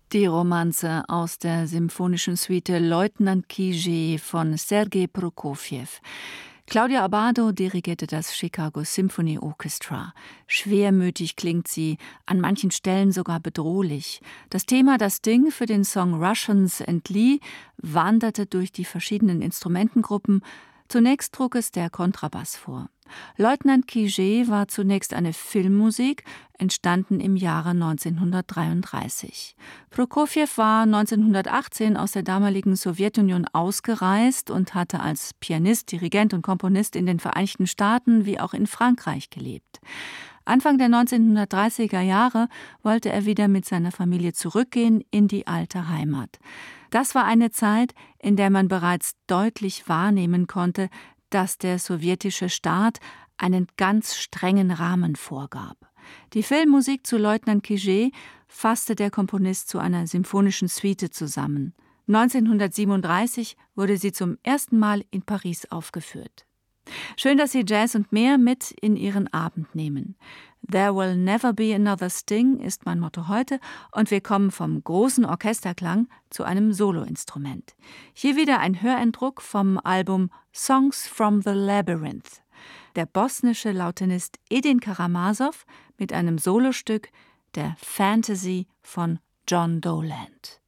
Die Romanze aus der symphonischen Suite Leutnant Kije von Sergei Prokofjew. Claudia Abbado dirigierte das Chicago Symphony Orchestra. Schwermütig klingt sie, an manchen Stellen sogar bedrohlich. Das Thema, das Ding für den Song Russians and Lee, wanderte durch die verschiedenen Instrumentengruppen. Zunächst trug es der Kontrabass vor. Leutnant Kije war zunächst eine Filmmusik, entstanden im Jahre 1933. Prokofjew war 1918 aus der damaligen Sowjetunion ausgereist und hatte als Pianist, Dirigent und Komponist in den Vereinigten Staaten wie auch in Frankreich gelebt. Anfang der 1930er Jahre wollte er wieder mit seiner Familie zurückgehen in die alte Heimat. Das war eine Zeit, in der man bereits deutlich wahrnehmen konnte, dass der sowjetische Staat einen ganz strengen Rahmen vorgab. Die Filmmusik zu Leutnant Kije fasste der Komponist zu einer symphonischen Suite zusammen. 1937 wurde sie zum ersten Mal in Paris aufgeführt. Schön, dass Sie Jazz und mehr mit in Ihren Abend nehmen. There will never be another Sting ist mein Motto heute und wir kommen vom großen Orchesterklang zu einem Soloinstrument. Hier wieder ein Höreindruck vom Album Songs from the Labyrinth. Der bosnische Lautenist Edin Karamazov mit einem Solostück der Fantasy von John Dowland.